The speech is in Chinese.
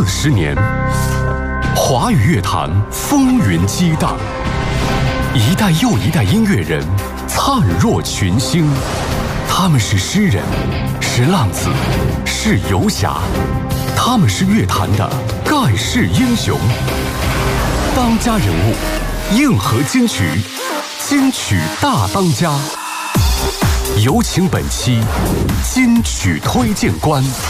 40年，华语乐坛风云激荡，一代又一代音乐人灿若群星。他们是诗人，是浪子，是游侠，他们是乐坛的盖世英雄。当家人物，硬核金曲，金曲大当家。有请本期金曲推荐官。